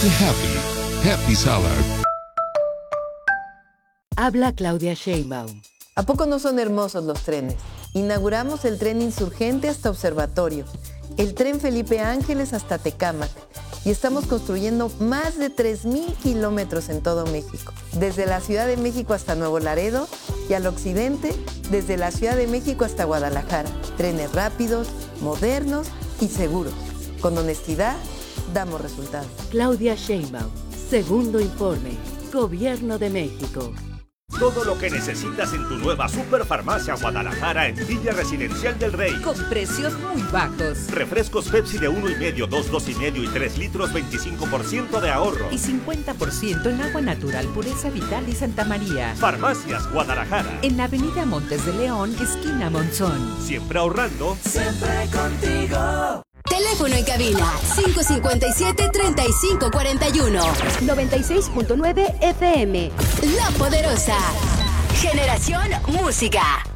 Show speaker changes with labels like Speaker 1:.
Speaker 1: Siente happy. Happy Salad.
Speaker 2: Habla Claudia Sheinbaum.
Speaker 3: ¿A poco no son hermosos los trenes? Inauguramos el tren Insurgente hasta Observatorio, el tren Felipe Ángeles hasta Tecámac, y estamos construyendo más de 3,000 kilómetros en todo México, desde la Ciudad de México hasta Nuevo Laredo y al occidente, desde la Ciudad de México hasta Guadalajara. Trenes rápidos, modernos y seguros. Con honestidad, damos resultados.
Speaker 2: Claudia Sheinbaum. Segundo informe. Gobierno de México.
Speaker 4: Todo lo que necesitas en tu nueva Superfarmacia Guadalajara en Villa Residencial del Rey.
Speaker 5: Con precios muy bajos.
Speaker 4: Refrescos Pepsi de 1,5, 2, 2,5 y 3 litros, 25% de ahorro.
Speaker 5: Y 50% en agua natural, Pureza Vital y Santa María.
Speaker 4: Farmacias Guadalajara.
Speaker 5: En la avenida Montes de León, esquina Monzón.
Speaker 4: Siempre ahorrando.
Speaker 6: Siempre contigo.
Speaker 7: Teléfono en cabina 557-3541.
Speaker 8: 96.9 FM.
Speaker 7: La Poderosa. Generación Música.